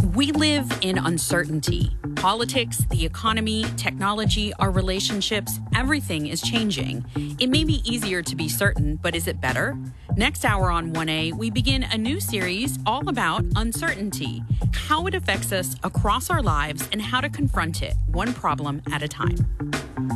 We live in uncertainty. Politics, the economy, technology, our relationships, everything is changing. It may be easier to be certain, but is it better? Next hour on 1A, we begin a new series all about uncertainty, how it affects us across our lives, and how to confront it one problem at a time.